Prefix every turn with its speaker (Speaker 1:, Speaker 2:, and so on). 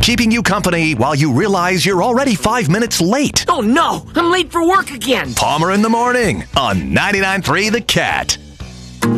Speaker 1: keeping you company while you realize you're already 5 minutes late.
Speaker 2: Oh no, I'm late for work again.
Speaker 1: Palmer in the Morning on 99.3 The Cat.